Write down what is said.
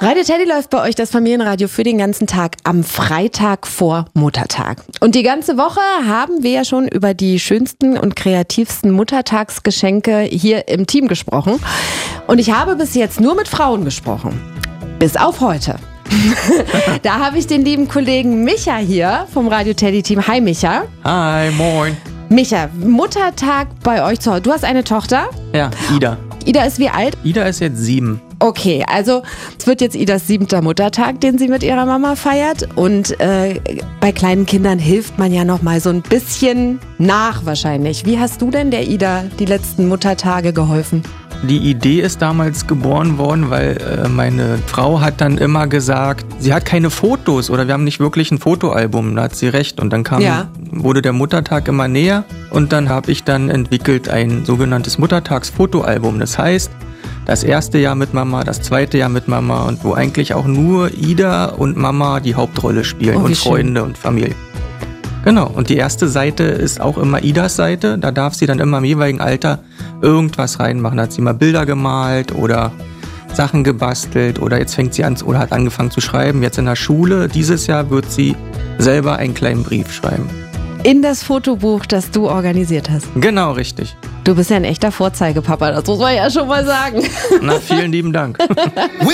Radio Teddy läuft bei euch das Familienradio für den ganzen Tag am Freitag vor Muttertag. Und die ganze Woche haben wir ja schon über die schönsten und kreativsten Muttertagsgeschenke hier im Team gesprochen. Und ich habe bis jetzt nur mit Frauen gesprochen. Bis auf heute. Da habe ich den lieben Kollegen Micha hier vom Radio Teddy Team. Hi Micha. Hi, moin. Micha, Muttertag bei euch zu Hause. Du hast eine Tochter? Ja, Ida. Ida ist wie alt? Ida ist jetzt 7. Okay, also es wird jetzt Idas 7. Muttertag, den sie mit ihrer Mama feiert. Und bei kleinen Kindern hilft man ja noch mal so ein bisschen nach wahrscheinlich. Wie hast du denn der Ida die letzten Muttertage geholfen? Die Idee ist damals geboren worden, weil meine Frau hat dann immer gesagt, sie hat keine Fotos oder wir haben nicht wirklich ein Fotoalbum, da hat sie recht. Und dann wurde der Muttertag immer näher und dann habe ich dann entwickelt ein sogenanntes Muttertagsfotoalbum. Das heißt, das erste Jahr mit Mama, das zweite Jahr mit Mama und wo eigentlich auch nur Ida und Mama die Hauptrolle spielen und Freunde und Familie. Genau, und die erste Seite ist auch immer Idas Seite. Da darf sie dann immer im jeweiligen Alter irgendwas reinmachen. Da hat sie mal Bilder gemalt oder Sachen gebastelt oder jetzt fängt sie an oder hat angefangen zu schreiben. Jetzt in der Schule, dieses Jahr wird sie selber einen kleinen Brief schreiben. In das Fotobuch, das du organisiert hast? Genau, richtig. Du bist ja ein echter Vorzeigepapa, das muss man ja schon mal sagen. Na, vielen lieben Dank.